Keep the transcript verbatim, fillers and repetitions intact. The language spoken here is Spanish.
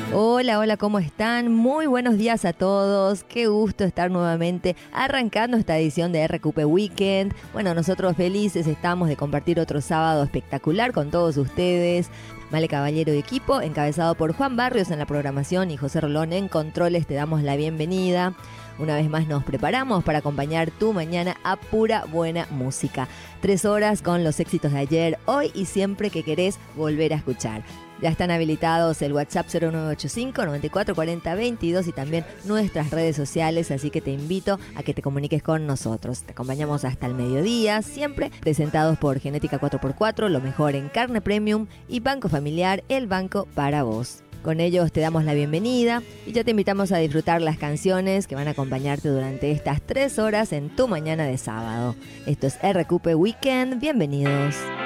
Hola, hola, ¿cómo están? Muy buenos días a todos. Qué gusto estar nuevamente arrancando esta edición de R Q P Weekend. Bueno, nosotros felices estamos de compartir otro sábado espectacular con todos ustedes. Male Caballero y equipo, encabezado por Juan Barrios en la programación y José Rolón en controles, te damos la bienvenida. Una vez más nos preparamos para acompañar tu mañana a pura buena música. Tres horas con los éxitos de ayer, hoy y siempre que querés volver a escuchar. Ya están habilitados el WhatsApp cero nueve ocho cinco, nueve cuatro cuatro cero, veintidós y también nuestras redes sociales, así que te invito a que te comuniques con nosotros. Te acompañamos hasta el mediodía, siempre presentados por Genética cuatro por cuatro, lo mejor en carne premium, y Banco Familiar, el banco para vos. Con ellos te damos la bienvenida y ya te invitamos a disfrutar las canciones que van a acompañarte durante estas tres horas en tu mañana de sábado. Esto es R Q P Weekend, bienvenidos.